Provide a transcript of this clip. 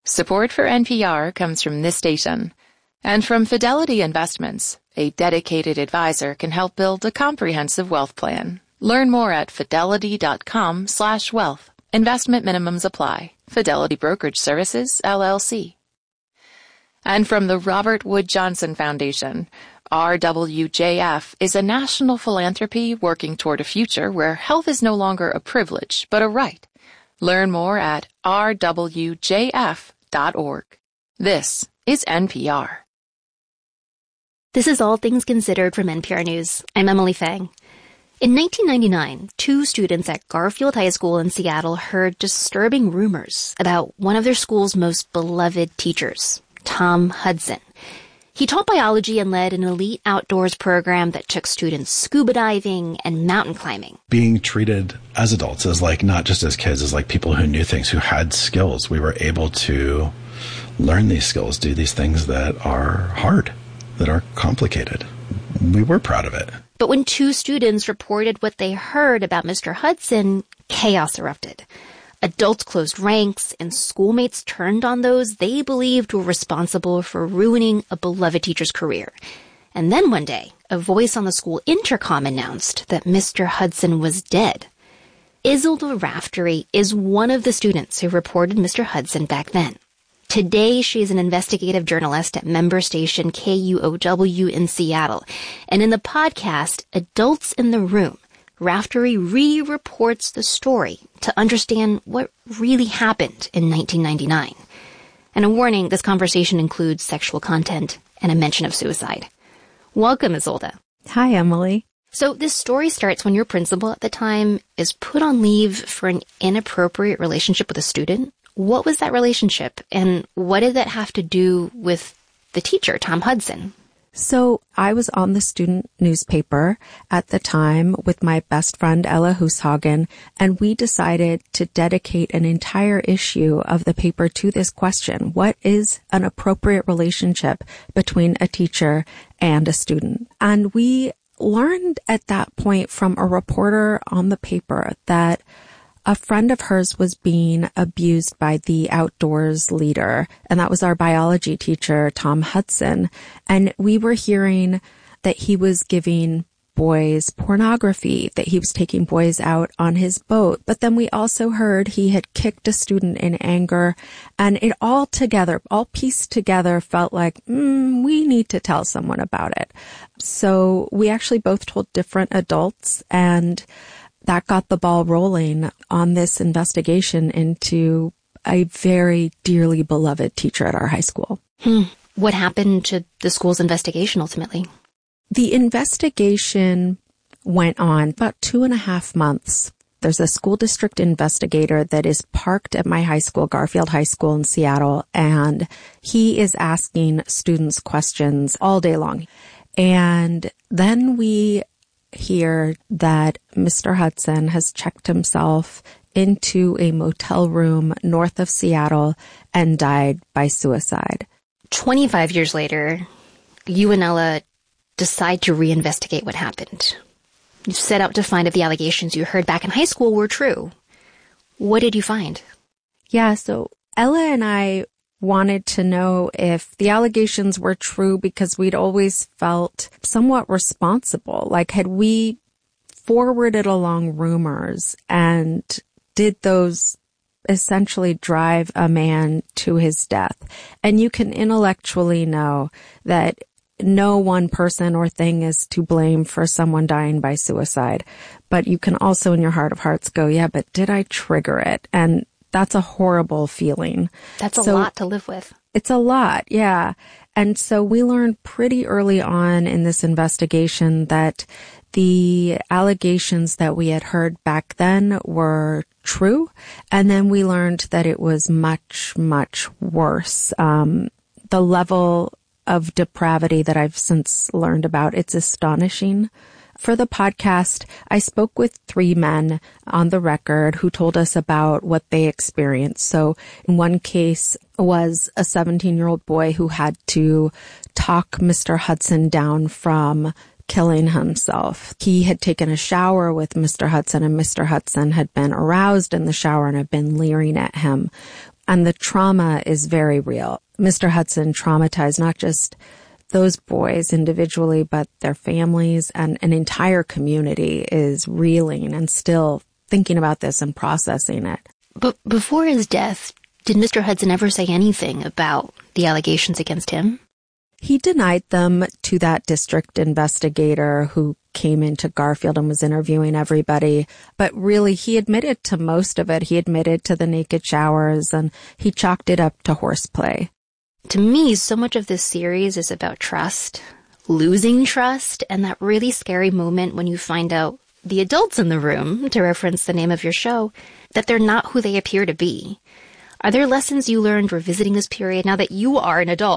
Support for NPR comes from this station and from Fidelity Investments. A dedicated advisor can help build a comprehensive wealth plan. Learn more at fidelity.com/wealth. Investment minimums apply. Fidelity Brokerage Services, LLC. And from the Robert Wood Johnson Foundation, RWJF is a national philanthropy working toward a future where health is no longer a privilege, but a right. Learn more at rwjf.org. This is NPR. This is All Things Considered from NPR News. I'm Emily Fang. In 1999, two students at Garfield High School in Seattle heard disturbing rumors about one of their school's most beloved teachers, Tom Hudson. He taught biology and led an elite outdoors program that took students scuba diving and mountain climbing. Being treated as adults, as not just as kids, as people who knew things, who had skills. We were able to learn these skills, do these things that are hard, that are complicated. We were proud of it. But when two students reported what they heard about Mr. Hudson, chaos erupted. Adults closed ranks, and schoolmates turned on those they believed were responsible for ruining a beloved teacher's career. And then one day, a voice on the school intercom announced that Mr. Hudson was dead. Isolde Raftery is one of the students who reported Mr. Hudson back then. Today, she is an investigative journalist at member station KUOW in Seattle. And in the podcast, Adults in the Room, Raftery re-reports the story to understand what really happened in 1999. And a warning, this conversation includes sexual content and a mention of suicide. Welcome, Isolde. Hi, Emily. So this story starts when your principal at the time is put on leave for an inappropriate relationship with a student. What was that relationship, and what did that have to do with the teacher, Tom Hudson? So I was on the student newspaper at the time with my best friend, Ella Hushagen, and we decided to dedicate an entire issue of the paper to this question. What is an appropriate relationship between a teacher and a student? And we learned at that point from a reporter on the paper that a friend of hers was being abused by the outdoors leader, and that was our biology teacher, Tom Hudson. And we were hearing that he was giving boys pornography, that he was taking boys out on his boat. But then we also heard he had kicked a student in anger, and it all pieced together, felt like, we need to tell someone about it. So we actually both told different adults, and that got the ball rolling on this investigation into a very dearly beloved teacher at our high school. What happened to the school's investigation ultimately? The investigation went on about 2.5 months. There's a school district investigator that is parked at my high school, Garfield High School in Seattle, and he is asking students questions all day long. And then we hear that Mr. Hudson has checked himself into a motel room north of Seattle and died by suicide. 25 years later, you and Ella decide to reinvestigate what happened. You set out to find if the allegations you heard back in high school were true. What did you find? Yeah, so Ella and I wanted to know if the allegations were true because we'd always felt somewhat responsible. Like, had we forwarded along rumors, and did those essentially drive a man to his death? And you can intellectually know that no one person or thing is to blame for someone dying by suicide. But you can also in your heart of hearts go, yeah, but did I trigger it? And that's a horrible feeling. That's a lot to live with. It's a lot, yeah. And so we learned pretty early on in this investigation that the allegations that we had heard back then were true. And then we learned that it was much, much worse. The level of depravity that I've since learned about, it's astonishing. For the podcast, I spoke with 3 men on the record who told us about what they experienced. So in one case was a 17-year-old boy who had to talk Mr. Hudson down from killing himself. He had taken a shower with Mr. Hudson, and Mr. Hudson had been aroused in the shower and had been leering at him. And the trauma is very real. Mr. Hudson traumatized not just those boys individually, but their families, and an entire community is reeling and still thinking about this and processing it. But before his death, did Mr. Hudson ever say anything about the allegations against him? He denied them to that district investigator who came into Garfield and was interviewing everybody. But really, he admitted to most of it. He admitted to the naked showers, and he chalked it up to horseplay. To me, so much of this series is about trust, losing trust, and that really scary moment when you find out the adults in the room, to reference the name of your show, that they're not who they appear to be. Are there lessons you learned revisiting this period now that you are an adult?